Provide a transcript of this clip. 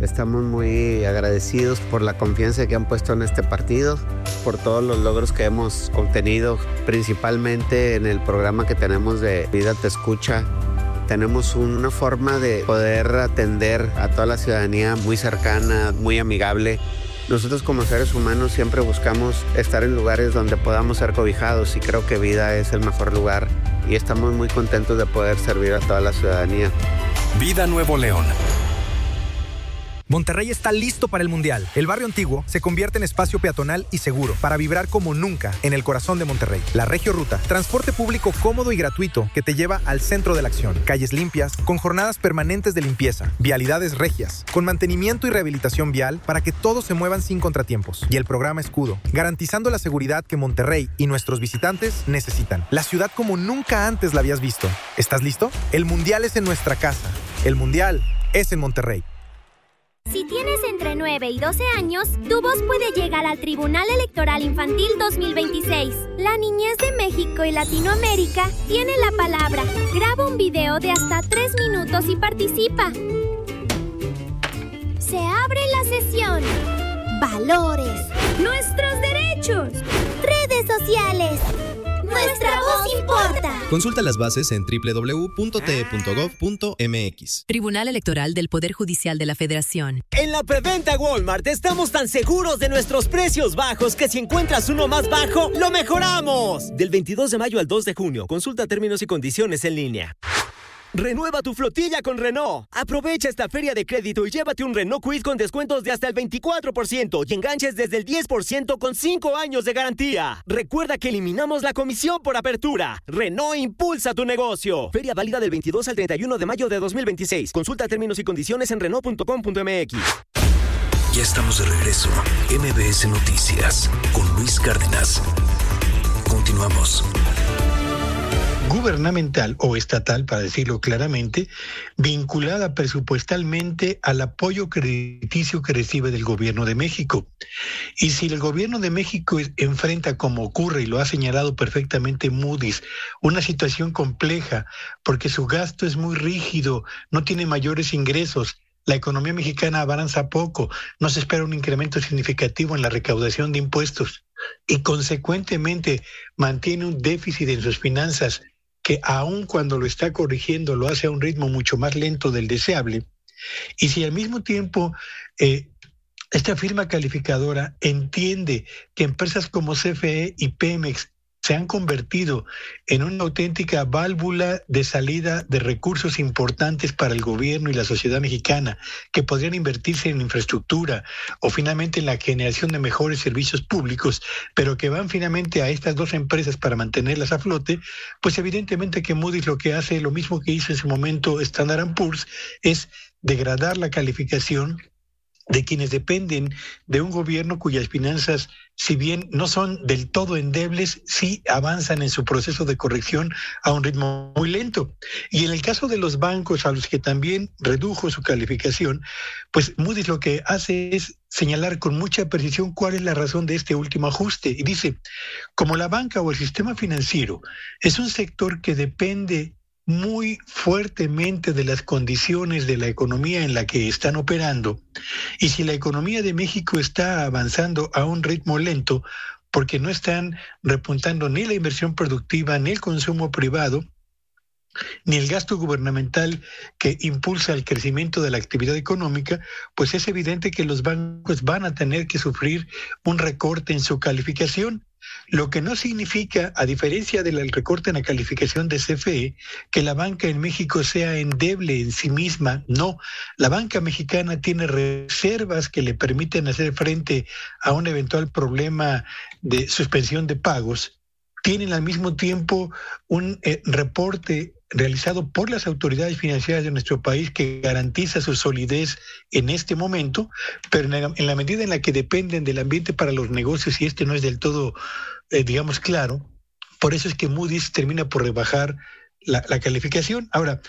Estamos muy agradecidos por la confianza que han puesto en este partido, por todos los logros que hemos obtenido, principalmente en el programa que tenemos de Vida Te Escucha. Tenemos una forma de poder atender a toda la ciudadanía muy cercana, muy amigable. Nosotros como seres humanos siempre buscamos estar en lugares donde podamos ser cobijados y creo que Vida es el mejor lugar y estamos muy contentos de poder servir a toda la ciudadanía. Vida Nuevo León. Monterrey está listo para el Mundial. El barrio antiguo se convierte en espacio peatonal y seguro para vibrar como nunca en el corazón de Monterrey. La Regio Ruta, transporte público cómodo y gratuito que te lleva al centro de la acción. Calles limpias, con jornadas permanentes de limpieza. Vialidades regias, con mantenimiento y rehabilitación vial para que todos se muevan sin contratiempos. Y el programa Escudo, garantizando la seguridad que Monterrey y nuestros visitantes necesitan. La ciudad como nunca antes la habías visto. ¿Estás listo? El Mundial es en nuestra casa. El Mundial es en Monterrey. Si tienes entre 9 y 12 años, tu voz puede llegar al Tribunal Electoral Infantil 2026. La niñez de México y Latinoamérica tiene la palabra. Graba un video de hasta 3 minutos y participa. Se abre la sesión. Valores. Nuestros derechos. Redes sociales. Nuestra voz importa. Consulta las bases en www.te.gov.mx. Tribunal Electoral del Poder Judicial de la Federación. En la preventa Walmart estamos tan seguros de nuestros precios bajos que si encuentras uno más bajo, ¡lo mejoramos! Del 22 de mayo al 2 de junio. Consulta términos y condiciones en línea. Renueva tu flotilla con Renault. Aprovecha esta feria de crédito y llévate un Renault Kwid con descuentos de hasta el 24% y enganches desde el 10% con 5 años de garantía. Recuerda que eliminamos la comisión por apertura. Renault impulsa tu negocio. Feria válida del 22 al 31 de mayo de 2026. Consulta términos y condiciones en Renault.com.mx. Ya estamos de regreso. MBS Noticias con Luis Cárdenas. Continuamos. Gubernamental o estatal, para decirlo claramente, vinculada presupuestalmente al apoyo crediticio que recibe del gobierno de México. Y si el gobierno de México enfrenta, como ocurre y lo ha señalado perfectamente Moody's, una situación compleja porque su gasto es muy rígido, no tiene mayores ingresos, la economía mexicana avanza poco, no se espera un incremento significativo en la recaudación de impuestos y consecuentemente mantiene un déficit en sus finanzas que aun cuando lo está corrigiendo lo hace a un ritmo mucho más lento del deseable. Y si al mismo tiempo esta firma calificadora entiende que empresas como CFE y Pemex se han convertido en una auténtica válvula de salida de recursos importantes para el gobierno y la sociedad mexicana, que podrían invertirse en infraestructura o finalmente en la generación de mejores servicios públicos, pero que van finalmente a estas dos empresas para mantenerlas a flote, pues evidentemente que Moody's lo que hace, lo mismo que hizo en su momento Standard & Poor's, es degradar la calificación de quienes dependen de un gobierno cuyas finanzas, si bien no son del todo endebles, sí avanzan en su proceso de corrección a un ritmo muy lento. Y en el caso de los bancos, a los que también redujo su calificación, pues Moody's lo que hace es señalar con mucha precisión cuál es la razón de este último ajuste. Y dice, como la banca o el sistema financiero es un sector que depende muy fuertemente de las condiciones de la economía en la que están operando. Y si la economía de México está avanzando a un ritmo lento, porque no están repuntando ni la inversión productiva, ni el consumo privado, ni el gasto gubernamental que impulsa el crecimiento de la actividad económica, pues es evidente que los bancos van a tener que sufrir un recorte en su calificación. Lo que no significa, a diferencia del recorte en la calificación de CFE, que la banca en México sea endeble en sí misma. No, la banca mexicana tiene reservas que le permiten hacer frente a un eventual problema de suspensión de pagos. Tienen al mismo tiempo un reporte realizado por las autoridades financieras de nuestro país que garantiza su solidez en este momento, pero en la medida en la que dependen del ambiente para los negocios y este no es del todo, digamos, claro, por eso es que Moody's termina por rebajar la calificación. Ahora,